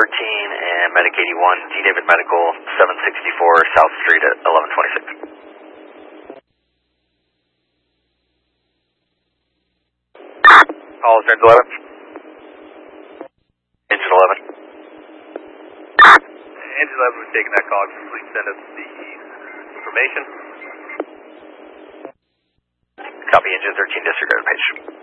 and Medic 81, D David Medical, 764 South Street at 1126. All Engine 11. Engine 11. Engine 11, we're taking that call. Please send us the information. Copy, Engine 13, disregard page.